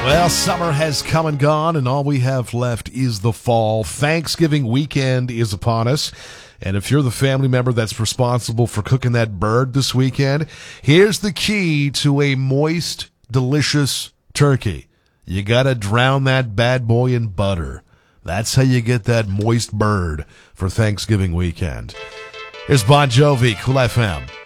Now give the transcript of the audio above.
Well, summer has come and gone, and all we have left is the fall. Thanksgiving weekend is upon us. And if you're the family member that's responsible for cooking that bird this weekend, here's the key to a moist, delicious turkey. You gotta drown that bad boy in butter. That's how you get that moist bird for Thanksgiving weekend. Here's Bon Jovi, Cool FM.